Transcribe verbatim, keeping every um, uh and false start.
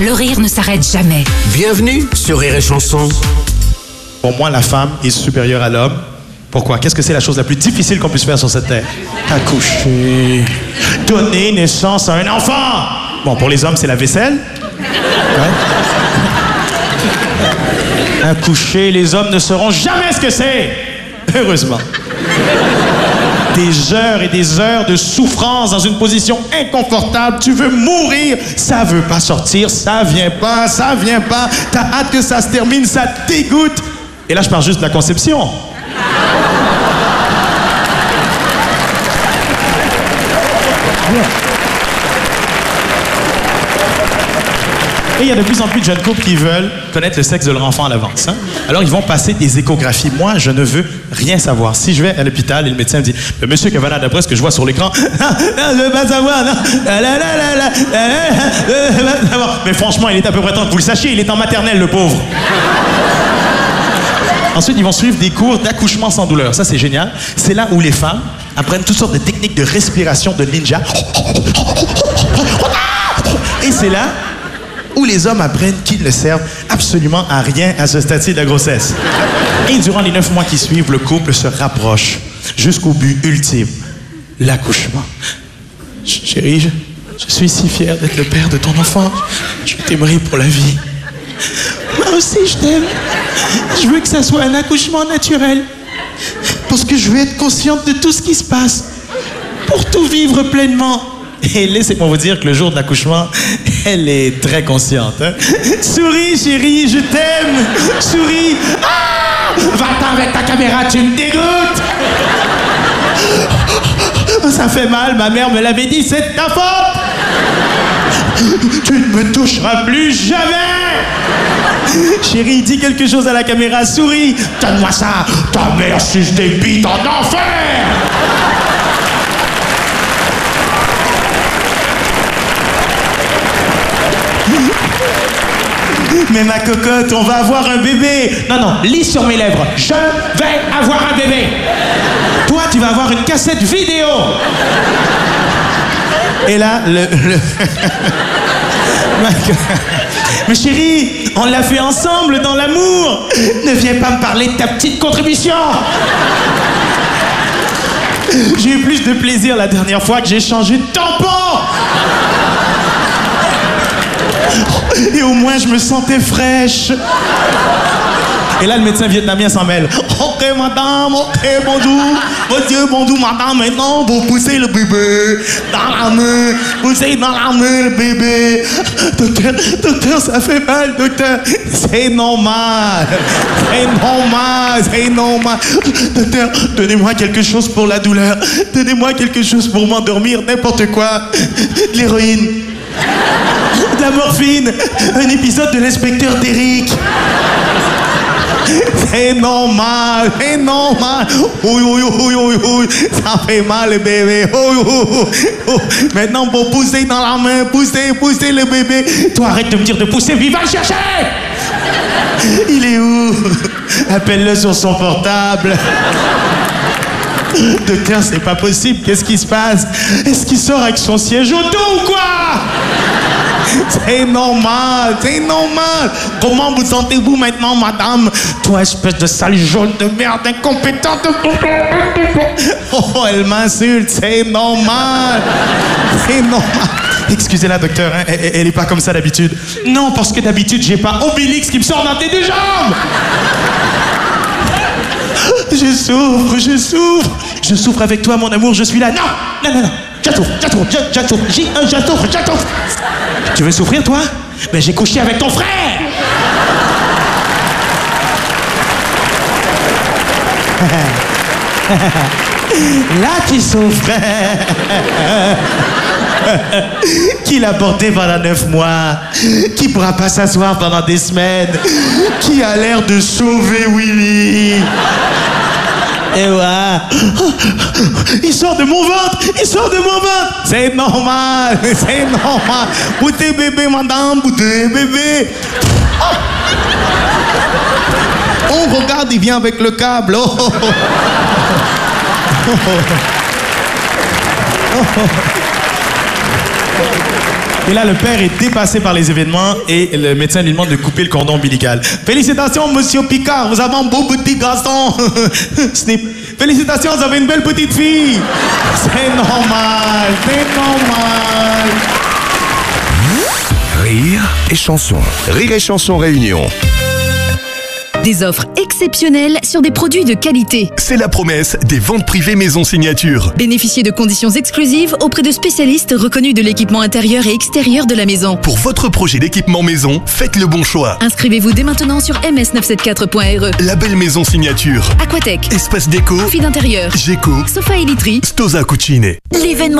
Le rire ne s'arrête jamais. Bienvenue sur Rire et Chanson. Pour moi, la femme est supérieure à l'homme. Pourquoi? Qu'est-ce que c'est la chose la plus difficile qu'on puisse faire sur cette terre? Accoucher. Donner naissance à un enfant. Bon, pour les hommes, c'est la vaisselle. Ouais. Accoucher, les hommes ne sauront jamais ce que c'est. Heureusement. Des heures et des heures de souffrance dans une position inconfortable. Tu veux mourir, ça veut pas sortir, ça vient pas, ça vient pas. T'as hâte que ça se termine, ça te dégoûte. Et là, je parle juste de la conception. Et il y a de plus en plus de jeunes couples qui veulent connaître le sexe de leur enfant à l'avance. Hein? Alors, ils vont passer des échographies. Moi, je ne veux rien savoir. Si je vais à l'hôpital et le médecin me dit « Monsieur Cavana, d'après ce que je vois sur l'écran, ah, je ne veux pas savoir, non. La, la, la, la, la, je veux pas savoir. » Mais franchement, il est à peu près temps que vous le sachiez, il est en maternelle, le pauvre. Ensuite, ils vont suivre des cours d'accouchement sans douleur. Ça, c'est génial. C'est là où les femmes apprennent toutes sortes de techniques de respiration de ninja. Et c'est là où les hommes apprennent qu'ils ne servent absolument à rien à ce stade-ci de la grossesse. Et durant les neuf mois qui suivent, le couple se rapproche jusqu'au but ultime, l'accouchement. Ch- Chérie, je, je suis si fier d'être le père de ton enfant. Je t'aimerai pour la vie. Moi aussi, je t'aime. Je veux que ça soit un accouchement naturel. Parce que je veux être consciente de tout ce qui se passe. Pour tout vivre pleinement. Et laissez-moi vous dire que le jour de l'accouchement, elle est très consciente. Hein? Souris, chérie, je t'aime. Souris. Ah! Va-t'en avec ta caméra, tu me dégoûtes. Ça fait mal, ma mère me l'avait dit, c'est de ta faute. Tu ne me toucheras plus jamais. Chérie, dis quelque chose à la caméra, souris. Donne-moi ça. Ta mère suce des bites en enfer. Mais ma cocotte, on va avoir un bébé. Non, non, lis sur mes lèvres. Je vais avoir un bébé. Toi, tu vas avoir une cassette vidéo. Et là, le... le... Mais chérie, on l'a fait ensemble dans l'amour. Ne viens pas me parler de ta petite contribution. J'ai eu plus de plaisir la dernière fois que j'ai changé de tampon. Et au moins, je me sentais fraîche. Et là, le médecin vietnamien s'en mêle. Ok, madame, ok, bonjour. Monsieur, bonjour, madame. Maintenant, vous poussez le bébé dans la main. Poussez dans la main le bébé. Docteur, docteur, ça fait mal, docteur. C'est normal. C'est normal, c'est normal. Docteur, donnez-moi quelque chose pour la douleur. Donnez-moi quelque chose pour m'endormir, n'importe quoi. De l'héroïne. De la morphine. Un épisode de l'inspecteur Derrick. C'est normal, c'est normal. Oui, oui, oui, oui, oui. Ça fait mal, le bébé. Oui, oui, oui. Maintenant, pour pousser dans la main, pousser, pousser le bébé. Toi, arrête de me dire de pousser, vive, va le chercher. Il est où? Appelle-le sur son portable. Docteur, c'est pas possible. Qu'est-ce qui se passe? Est-ce qu'il sort avec son siège auto ou quoi? C'est normal, c'est normal. Comment vous sentez-vous maintenant, madame? Toi, espèce de sale jaune de merde, incompétente. Oh, elle m'insulte, c'est normal. C'est normal. Excusez-la, docteur, hein, elle, elle est pas comme ça d'habitude. Non, parce que d'habitude, j'ai pas Obélix qui me sort dans tes deux jambes. Je souffre, je souffre. Je souffre avec toi, mon amour, je suis là. Non, non, non, non. Je souffre, je souffre, je, je souffre. J un, je souffre, je souffre. Tu veux souffrir, toi? Ben, j'ai couché avec ton frère. Là, tu souffres. Qui l'a porté pendant neuf mois, qui pourra pas s'asseoir pendant des semaines, qui a l'air de sauver Willy. Et ouais. Il sort de mon ventre, il sort de mon ventre. C'est normal, c'est normal. Boutez bébé, madame, boutez bébé. Oh. Oh, regarde, il vient avec le câble. Oh, oh, oh. Oh, oh. Oh, oh. Et là, le père est dépassé par les événements et le médecin lui demande de couper le cordon ombilical. Félicitations, monsieur Picard, vous avez un beau petit garçon. Snip. Félicitations, vous avez une belle petite fille. C'est normal, c'est normal. Rire et chanson. Rire et chanson réunion. Des offres exceptionnelles sur des produits de qualité. C'est la promesse des ventes privées Maison Signature. Bénéficiez de conditions exclusives auprès de spécialistes reconnus de l'équipement intérieur et extérieur de la maison. Pour votre projet d'équipement maison, faites le bon choix. Inscrivez-vous dès maintenant sur m s neuf cent soixante-quatorze point r e. Label Maison Signature. Aquatech. Espace déco. Fil d'intérieur. Géco. Sofa et literie. Stosa Cucine. L'événement